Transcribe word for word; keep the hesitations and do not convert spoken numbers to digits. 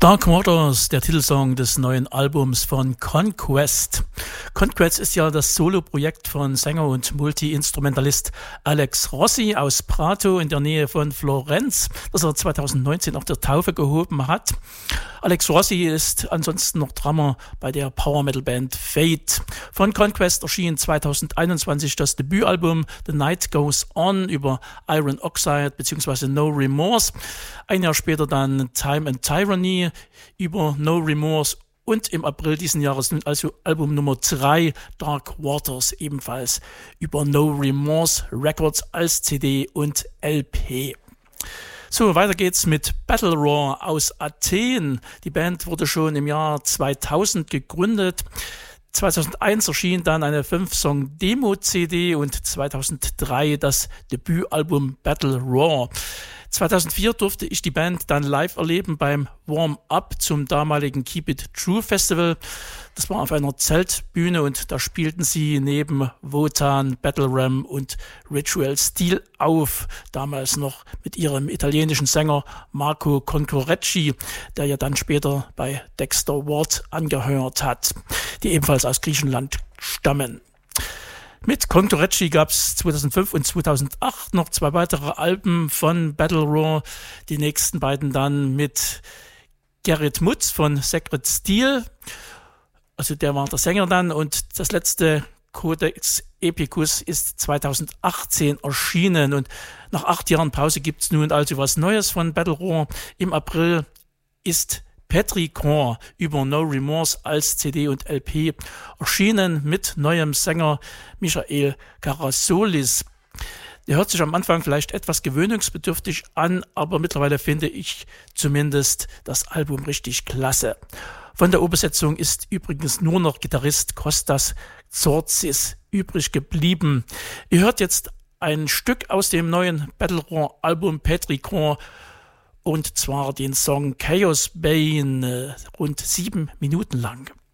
Dark Waters, der Titelsong des neuen Albums von Conquest. Conquest ist ja das Soloprojekt von Sänger und Multi-Instrumentalist Alex Rossi aus Prato in der Nähe von Florenz, das er zweitausendneunzehn auf der Taufe gehoben hat. Alex Rossi ist ansonsten noch Drummer bei der Power-Metal-Band Fate. Von Conquest erschien zweitausendeinundzwanzig das Debütalbum The Night Goes On über Iron Oxide bzw. No Remorse. Ein Jahr später dann Time and Tyranny über No Remorse und im April diesen Jahres nun also Album Nummer drei, Dark Waters, ebenfalls über No Remorse Records als C D und L P. So, weiter geht's mit Battle Roar aus Athen. Die Band wurde schon im Jahr zweitausend gegründet. zweitausendeins erschien dann eine fünf Song Demo-C D und zweitausenddrei das Debütalbum Battle Roar. zweitausendvier durfte ich die Band dann live erleben beim Warm-Up zum damaligen Keep It True Festival. Das war auf einer Zeltbühne und da spielten sie neben Wotan, Battle Ram und Ritual Steel auf. Damals noch mit ihrem italienischen Sänger Marco Concorecci, der ja dann später bei Dexter Ward angehört hat, die ebenfalls aus Griechenland stammen. Mit Concorecci gab es zweitausendfünf und zweitausendacht noch zwei weitere Alben von Battle Roar. Die nächsten beiden dann mit Gerrit Mutz von Sacred Steel. Also der war der Sänger dann. Und das letzte Codex Epicus ist zweitausendachtzehn erschienen. Und nach acht Jahren Pause gibt es nun also was Neues von Battle Roar. Im April ist Petrichor über No Remorse als C D und L P erschienen mit neuem Sänger Michael Karasolis. Der hört sich am Anfang vielleicht etwas gewöhnungsbedürftig an, aber mittlerweile finde ich zumindest das Album richtig klasse. Von der Urbesetzung ist übrigens nur noch Gitarrist Kostas Zorzis übrig geblieben. Ihr hört jetzt ein Stück aus dem neuen Battle Roar Album Petrichor, und zwar den Song Chaos Bane, rund sieben Minuten lang.